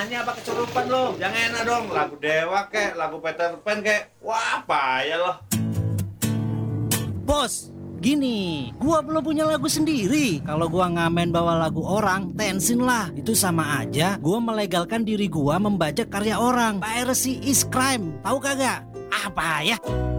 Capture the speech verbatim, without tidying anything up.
nyanyi apa kesurupan lo? Yang enak dong, lagu Dewa kek, lagu Peter Pan kek. Wah, payah lo. Bos, gini, gua belum punya lagu sendiri. Kalau gua ngamen bawa lagu orang, tensin lah. Itu sama aja gua melegalkan diri gua membajak karya orang. Piracy is crime. Tahu kagak? Apa ya?